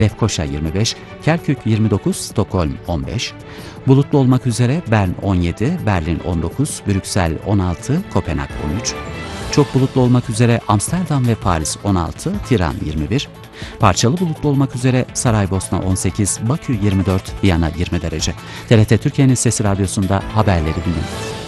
Lefkoşa 25, Kerkük 29, Stockholm 15, bulutlu olmak üzere Bern 17, Berlin 19, Brüksel 16, Kopenhag 13, çok bulutlu olmak üzere Amsterdam ve Paris 16, Tiran 21, parçalı bulutlu olmak üzere Saraybosna 18, Bakü 24, Viyana 20 derece. TRT Türkiye'nin Sesi Radyosu'nda haberleri dinliyoruz.